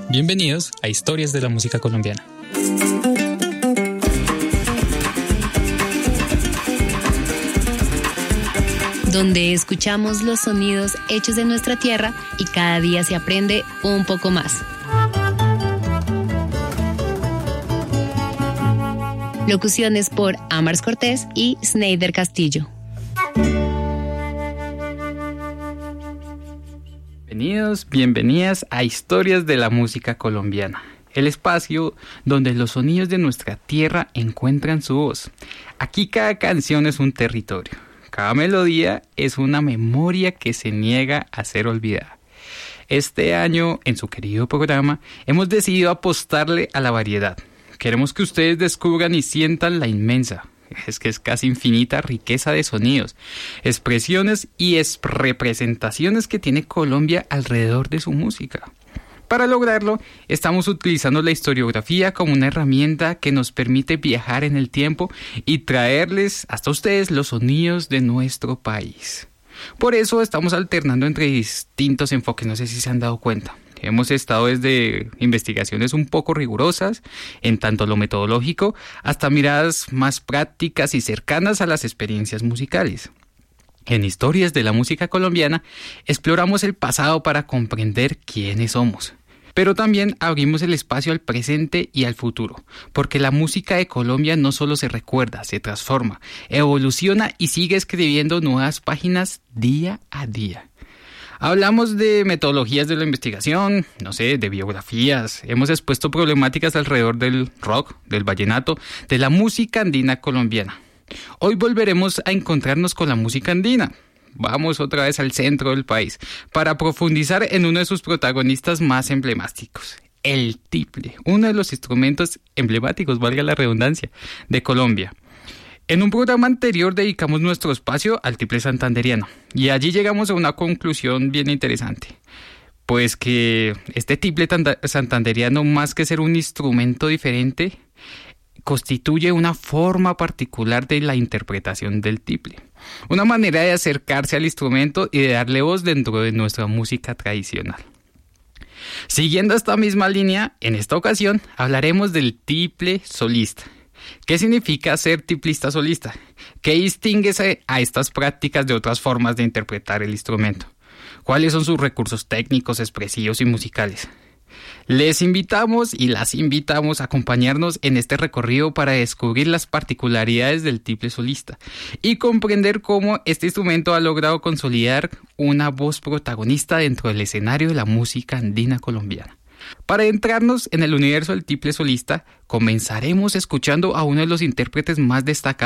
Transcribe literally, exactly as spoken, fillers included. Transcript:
Bienvenidos a Historias de la Música Colombiana. Donde escuchamos los sonidos hechos en nuestra tierra y cada día se aprende un poco más. Locuciones por Amars Cortés y Sneider Castillo. Bienvenidos, bienvenidas a Historias de la Música Colombiana, el espacio donde los sonidos de nuestra tierra encuentran su voz. Aquí cada canción es un territorio, cada melodía es una memoria que se niega a ser olvidada. Este año, en su querido programa, hemos decidido apostarle a la variedad. Queremos que ustedes descubran y sientan la inmensa, es que es casi infinita riqueza de sonidos, expresiones y es representaciones que tiene Colombia alrededor de su música. Para lograrlo, estamos utilizando la historiografía como una herramienta que nos permite viajar en el tiempo y traerles hasta ustedes los sonidos de nuestro país. Por eso estamos alternando entre distintos enfoques, no sé si se han dado cuenta. Hemos estado desde investigaciones un poco rigurosas, en tanto lo metodológico, hasta miradas más prácticas y cercanas a las experiencias musicales. En Historias de la Música Colombiana, exploramos el pasado para comprender quiénes somos. Pero también abrimos el espacio al presente y al futuro, porque la música de Colombia no solo se recuerda, se transforma, evoluciona y sigue escribiendo nuevas páginas día a día. Hablamos de metodologías de la investigación, no sé, de biografías. Hemos expuesto problemáticas alrededor del rock, del vallenato, de la música andina colombiana. Hoy volveremos a encontrarnos con la música andina. Vamos otra vez al centro del país para profundizar en uno de sus protagonistas más emblemáticos, el tiple, uno de los instrumentos emblemáticos, valga la redundancia, de Colombia. En un programa anterior dedicamos nuestro espacio al tiple santanderiano y allí llegamos a una conclusión bien interesante. Pues que este tiple santanderiano, más que ser un instrumento diferente, constituye una forma particular de la interpretación del tiple. Una manera de acercarse al instrumento y de darle voz dentro de nuestra música tradicional. Siguiendo esta misma línea, en esta ocasión hablaremos del tiple solista. ¿Qué significa ser tiplista solista? ¿Qué distingue a estas prácticas de otras formas de interpretar el instrumento? ¿Cuáles son sus recursos técnicos, expresivos y musicales? Les invitamos y las invitamos a acompañarnos en este recorrido para descubrir las particularidades del tiple solista y comprender cómo este instrumento ha logrado consolidar una voz protagonista dentro del escenario de la música andina colombiana. Para adentrarnos en el universo del tiple solista, comenzaremos escuchando a uno de los intérpretes más destacados